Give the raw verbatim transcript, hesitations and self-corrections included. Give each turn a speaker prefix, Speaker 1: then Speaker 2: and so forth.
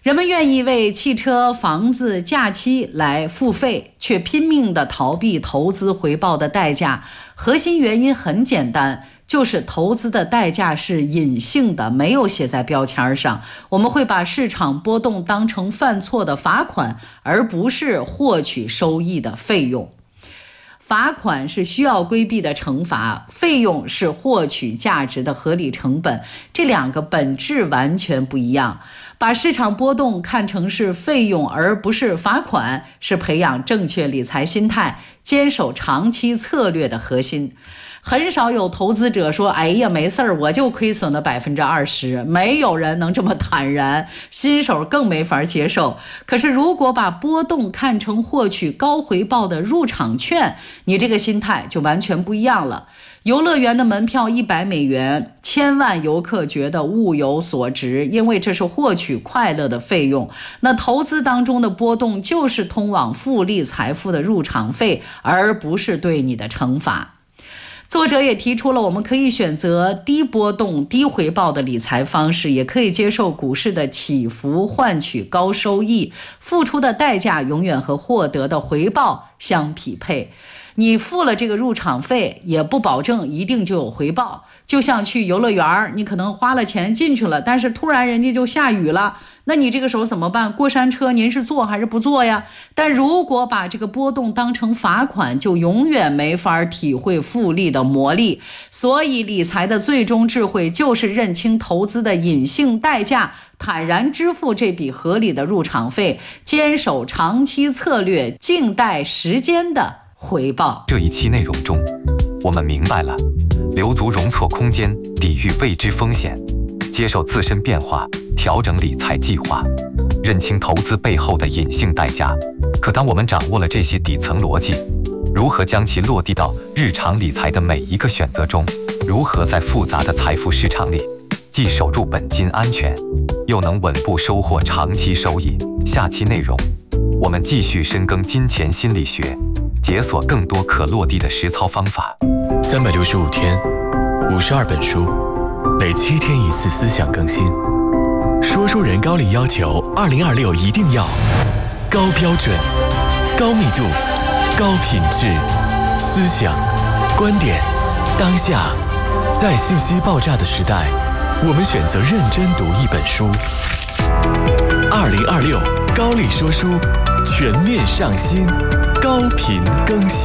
Speaker 1: 人们愿意为汽车、房子、假期来付费，却拼命地逃避投资回报的代价。核心原因很简单，就是投资的代价是隐性的，没有写在标签上。我们会把市场波动当成犯错的罚款，而不是获取收益的费用。罚款是需要规避的惩罚，费用是获取价值的合理成本，这两个本质完全不一样。把市场波动看成是费用而不是罚款，是培养正确理财心态、坚守长期策略的核心。很少有投资者说，哎呀，没事儿，我就亏损了百分之二十，没有人能这么坦然，新手更没法接受。可是如果把波动看成获取高回报的入场券，你这个心态就完全不一样了。游乐园的门票一百美元，千万游客觉得物有所值，因为这是获取快乐的费用。那投资当中的波动就是通往复利财富的入场费，而不是对你的惩罚。作者也提出了，我们可以选择低波动、低回报的理财方式，也可以接受股市的起伏，换取高收益。付出的代价永远和获得的回报相匹配。你付了这个入场费，也不保证一定就有回报。就像去游乐园，你可能花了钱进去了，但是突然人家就下雨了，那你这个时候怎么办？过山车您是坐还是不坐呀？但如果把这个波动当成罚款，就永远没法体会复利的魔力。所以理财的最终智慧就是认清投资的隐性代价，坦然支付这笔合理的入场费，坚守长期策略，静待时间的回报。
Speaker 2: 这一期内容中，我们明白了留足容错空间，抵御未知风险，接受自身变化，调整理财计划，认清投资背后的隐性代价。可当我们掌握了这些底层逻辑，如何将其落地到日常理财的每一个选择中？如何在复杂的财富市场里，既守住本金安全，又能稳步收获长期收益？下期内容，我们继续深耕金钱心理学，解锁更多可落地的实操方法。
Speaker 3: 三百六十五天，五十二本书，每七天一次思想更新。说书人高力要求，二零二六一定要高标准、高密度、高品质，思想、观点，当下，在信息爆炸的时代，我们选择认真读一本书。二零二六高力说书，全面上新，高频更新。